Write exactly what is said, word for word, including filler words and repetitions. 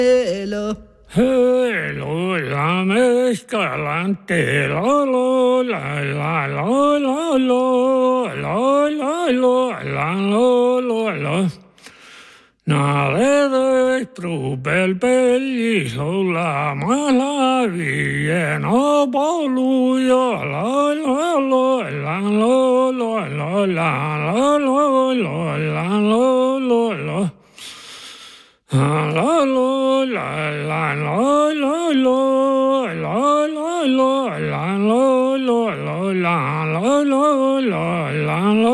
Hello. Hello, la mescalante, lo, lo, la, la, lo, lo, lo, lo, lo, lo, la, lo, lo, lo. Nada trupel pelli sulla mala vie no poluja la la la la la la la la la la la la la la la La la la la la la la la la la la la la la la la la la la